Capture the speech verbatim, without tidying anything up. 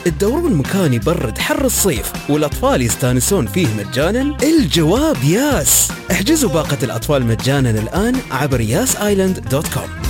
تدورون مكان يبرد حر الصيف والأطفال يستانسون فيه مجانا؟ الجواب ياس. احجزوا باقة الأطفال مجانا الآن عبر ياس آيلاند دوت كوم.